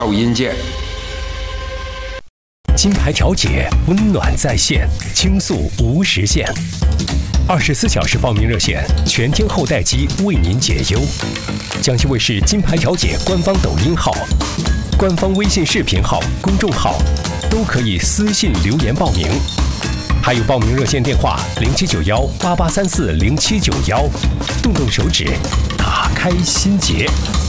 抖音见。 金牌调解，温暖在线，倾诉无时限。24小时报名热线，全天候待机，为您解忧。江西卫视金牌调解官方抖音号、官方微信视频号、公众号都可以私信留言报名。还有报名热线电话079188340791，动动手指，打开心结。